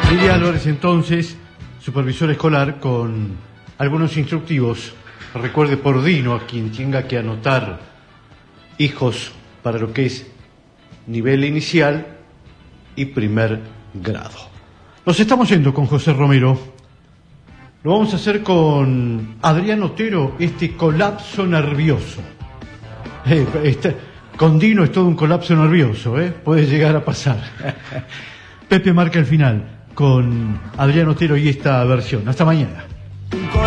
Lidia Álvarez, entonces, supervisor escolar, con algunos instructivos. Recuerde por Dino a quien tenga que anotar hijos para lo que es nivel inicial y primer grado. Nos estamos yendo con José Romero. Lo vamos a hacer con Adrián Otero, este colapso nervioso. Con Dino es todo un colapso nervioso, puede llegar a pasar. Pepe marca el final con Adrián Otero y esta versión. Hasta mañana.